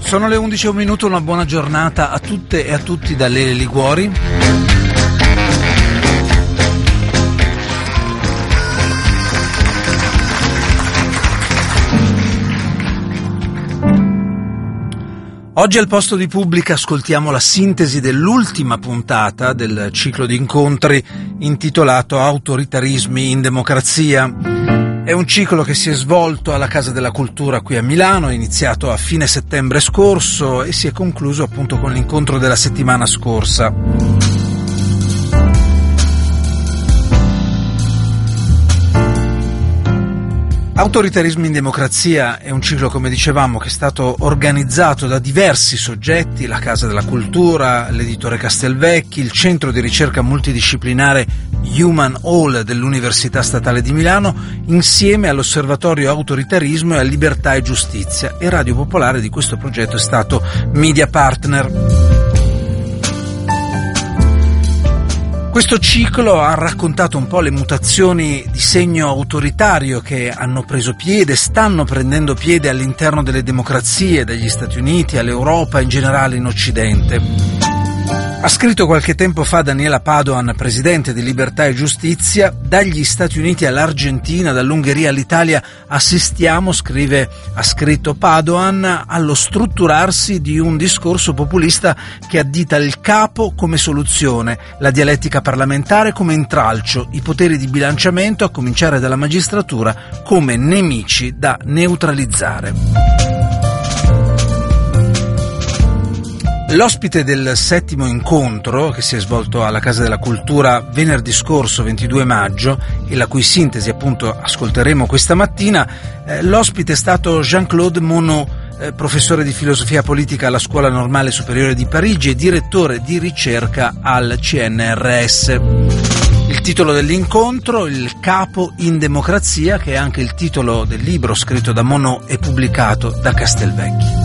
Sono le 11:01, una buona giornata a tutte e a tutti da Lele Liguori. Oggi al Posto di Pubblica ascoltiamo la sintesi dell'ultima puntata del ciclo di incontri intitolato Autoritarismi in democrazia. È un ciclo che si è svolto alla Casa della Cultura qui a Milano, è iniziato a fine settembre scorso e si è concluso appunto con l'incontro della settimana scorsa. Autoritarismi in democrazia è un ciclo, come dicevamo, che è stato organizzato da diversi soggetti: la Casa della Cultura, l'editore Castelvecchi, il centro di ricerca multidisciplinare Human Hall dell'Università Statale di Milano, insieme all'Osservatorio Autoritarismo e a Libertà e Giustizia, e Radio Popolare di questo progetto è stato media partner. Questo ciclo ha raccontato un po' le mutazioni di segno autoritario che hanno preso piede, stanno prendendo piede all'interno delle democrazie, dagli Stati Uniti all'Europa, in generale in Occidente. Ha scritto qualche tempo fa Daniela Padoan, presidente di Libertà e Giustizia: dagli Stati Uniti all'Argentina, dall'Ungheria all'Italia, assistiamo, ha scritto Padoan, allo strutturarsi di un discorso populista che addita il capo come soluzione, la dialettica parlamentare come intralcio, i poteri di bilanciamento, a cominciare dalla magistratura, come nemici da neutralizzare. L'ospite del settimo incontro, che si è svolto alla Casa della Cultura venerdì scorso 22 maggio e la cui sintesi appunto ascolteremo questa mattina, l'ospite è stato Jean-Claude Monod, professore di filosofia politica alla Scuola Normale Superiore di Parigi e direttore di ricerca al CNRS. Il titolo dell'incontro, Il capo in democrazia, che è anche il titolo del libro scritto da Monod e pubblicato da Castelvecchi.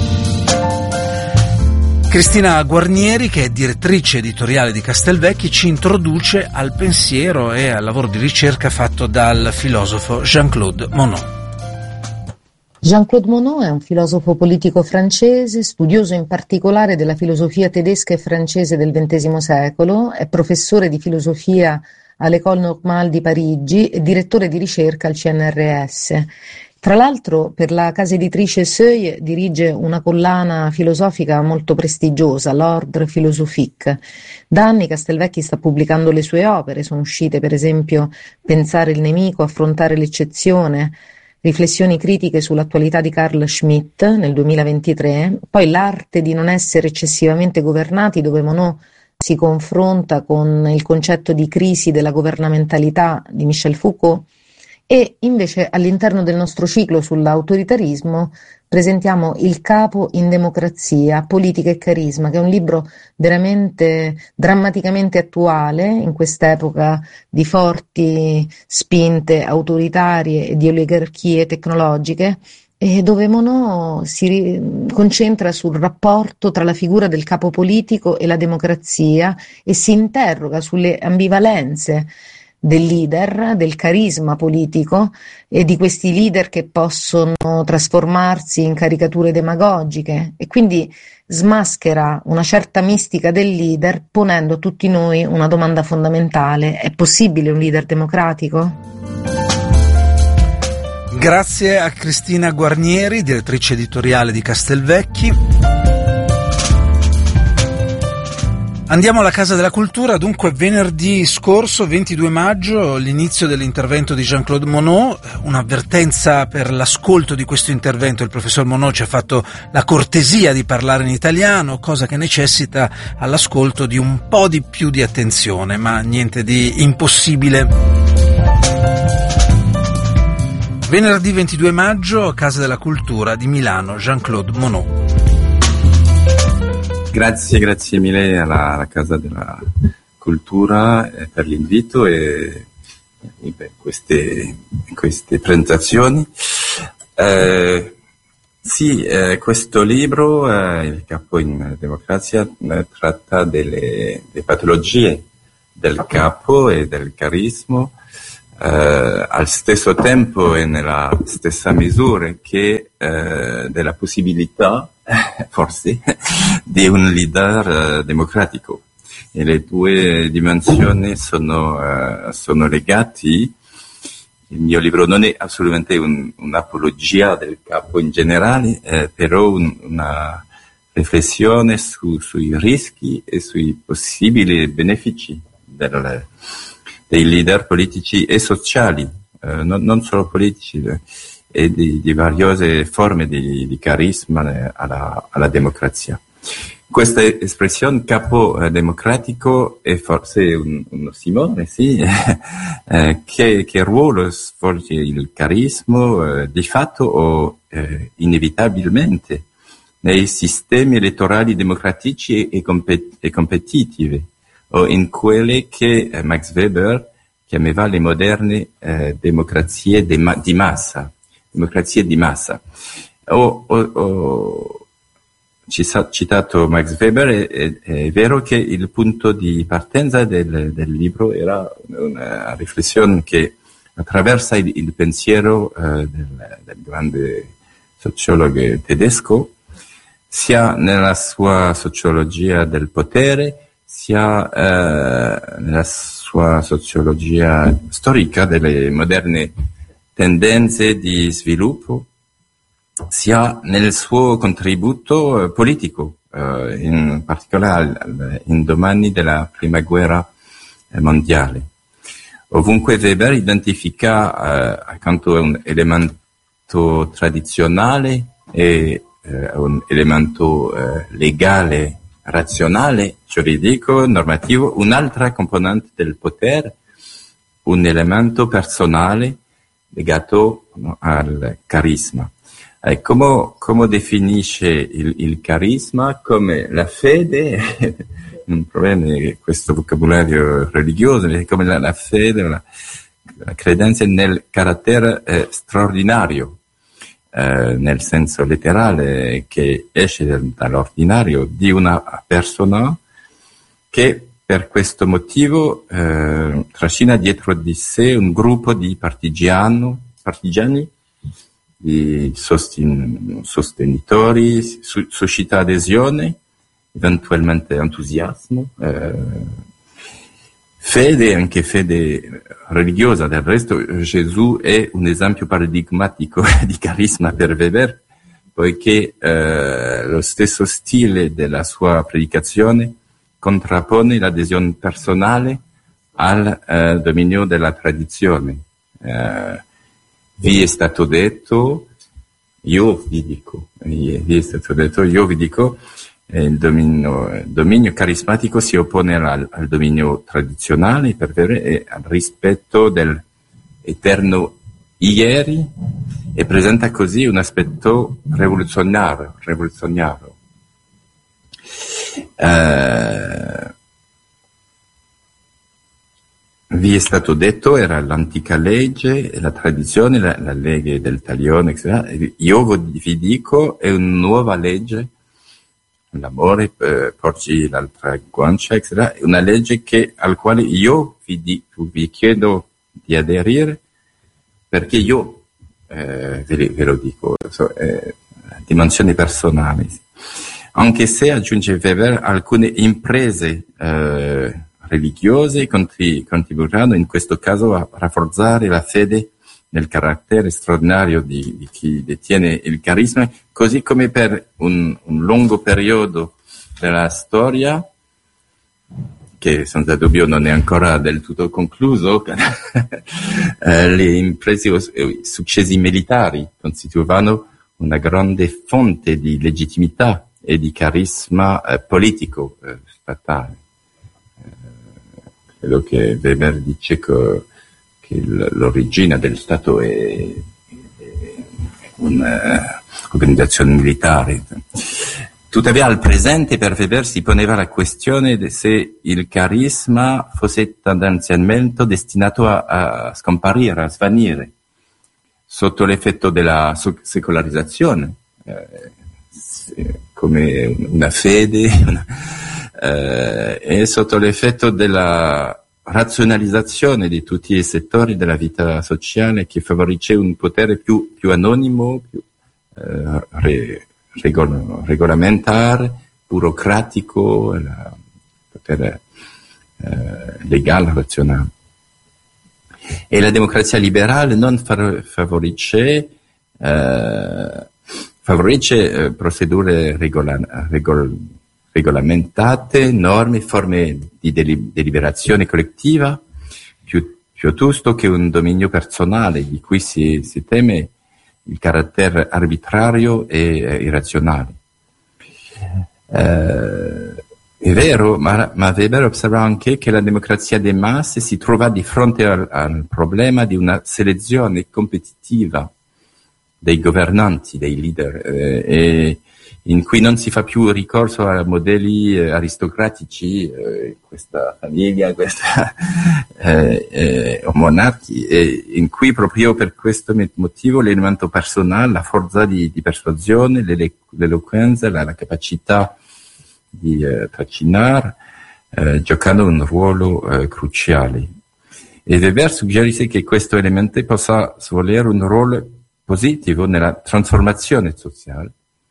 Cristina Guarnieri, che è direttrice editoriale di Castelvecchi, ci introduce al pensiero e al lavoro di ricerca fatto dal filosofo Jean-Claude Monod. Jean-Claude Monod è un filosofo politico francese, studioso in particolare della filosofia tedesca e francese del XX secolo, è professore di filosofia all'École Normale di Parigi e direttore di ricerca al CNRS. Tra l'altro, per la casa editrice Seuil dirige una collana filosofica molto prestigiosa, l'Ordre Philosophique. Da anni Castelvecchi sta pubblicando le sue opere, sono uscite per esempio Pensare il nemico, Affrontare l'eccezione, riflessioni critiche sull'attualità di Carl Schmitt nel 2023, poi L'arte di non essere eccessivamente governati, dove Monod si confronta con il concetto di crisi della governamentalità di Michel Foucault. E invece all'interno del nostro ciclo sull'autoritarismo presentiamo Il capo in democrazia, politica e carisma, che è un libro veramente drammaticamente attuale in quest'epoca di forti spinte autoritarie e di oligarchie tecnologiche, e dove Monod si concentra sul rapporto tra la figura del capo politico e la democrazia e si interroga sulle ambivalenze del leader, del carisma politico e di questi leader che possono trasformarsi in caricature demagogiche, e quindi smaschera una certa mistica del leader ponendo a tutti noi una domanda fondamentale: è possibile un leader democratico? Grazie a Cristina Guarnieri, direttrice editoriale di Castelvecchi. Andiamo alla Casa della Cultura. Dunque, venerdì scorso, 22 maggio, l'inizio dell'intervento di Jean-Claude Monod, un'avvertenza per l'ascolto di questo intervento. Il professor Monod ci ha fatto la cortesia di parlare in italiano, cosa che necessita all'ascolto di un po' di più di attenzione, ma niente di impossibile. Venerdì 22 maggio, Casa della Cultura di Milano, Jean-Claude Monod. Grazie mille alla Casa della Cultura per l'invito e per queste presentazioni. Questo libro, Il capo in democrazia, tratta delle patologie del capo e del carisma, al stesso tempo e nella stessa misura che della possibilità forse, di un leader democratico. E le due dimensioni sono legati. Il mio libro non è assolutamente un'apologia del capo in generale, però una riflessione sui rischi e sui possibili benefici dei leader politici e sociali, non solo politici, e di variose forme di carisma alla democrazia. Questa espressione capo democratico è forse un ossimoro, sì, che ruolo svolge il carisma di fatto o inevitabilmente nei sistemi elettorali democratici e competitivi, o in quelle che Max Weber chiamava le moderne democrazie di massa. Democrazie di massa. Citato Max Weber, è vero che il punto di partenza del libro era una riflessione che attraversa il pensiero del grande sociologo tedesco, sia nella sua sociologia del potere, sia nella sua sociologia storica delle moderne tendenze di sviluppo, sia nel suo contributo politico, in particolare in domani della prima guerra mondiale. Ovunque Weber identifica accanto a un elemento tradizionale e un elemento legale, razionale, giuridico, normativo, un'altra componente del potere, un elemento personale legato al carisma. Come definisce il carisma? Come la fede, un problema è questo vocabolario religioso, come la fede, la credenza nel carattere straordinario, nel senso letterale, che esce dall'ordinario di una persona che per questo motivo trascina dietro di sé un gruppo di partigiani, di sostenitori, suscita adesione, eventualmente entusiasmo, fede, anche fede religiosa. Del resto Gesù è un esempio paradigmatico di carisma per Weber, poiché lo stesso stile della sua predicazione contrappone l'adesione personale al dominio della tradizione. Vi è stato detto, io vi dico, il dominio carismatico si oppone al dominio tradizionale per Weber e al rispetto dell'eterno ieri, e presenta così un aspetto rivoluzionario. Vi è stato detto, era l'antica legge, la tradizione, la legge del talione, eccetera. Io vi dico, è una nuova legge, l'amore, porgi l'altra guancia, eccetera. È una legge al quale io vi chiedo di aderire, perché io ve lo dico, dimensioni personali. Anche se, aggiunge Weber, alcune imprese religiose contribuiranno in questo caso a rafforzare la fede nel carattere straordinario di chi detiene il carisma, così come per un lungo periodo della storia, che senza dubbio non è ancora del tutto concluso, le imprese o i successi militari costituivano una grande fonte di legittimità e di carisma politico statale. Credo che Weber dice che l'origine del Stato è un'organizzazione militare. Tuttavia, al presente per Weber si poneva la questione se il carisma fosse tendenzialmente destinato a scomparire, a svanire, sotto l'effetto della secolarizzazione, come una fede, e sotto l'effetto della razionalizzazione di tutti i settori della vita sociale, che favorisce un potere più anonimo, più regolamentare, burocratico, legale, razionale. E la democrazia liberale non favorisce procedure regolamentate, norme, forme di deliberazione collettiva, piuttosto che un dominio personale di cui si teme il carattere arbitrario e irrazionale. È vero, ma Weber osserva anche che la democrazia dei masse si trova di fronte al problema di una selezione competitiva dei governanti, dei leader, in cui non si fa più ricorso a modelli aristocratici, questa famiglia, o monarchi, in cui proprio per questo motivo l'elemento personale, la forza di persuasione, l'eloquenza, la capacità di trascinare, giocando un ruolo cruciale. E Weber suggerisce che questo elemento possa svolgere un ruolo positivo nella trasformazione sociale,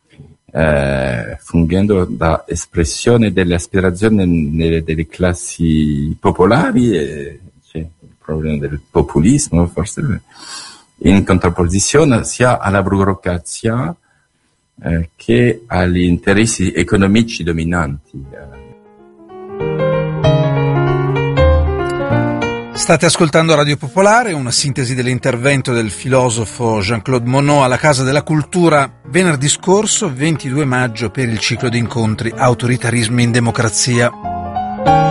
fungendo da espressione delle aspirazioni delle classi popolari, c'è il problema del populismo, forse, in contrapposizione sia alla burocrazia che agli interessi economici dominanti. State ascoltando Radio Popolare, una sintesi dell'intervento del filosofo Jean-Claude Monod alla Casa della Cultura venerdì scorso, 22 maggio, per il ciclo di incontri Autoritarismi in democrazia.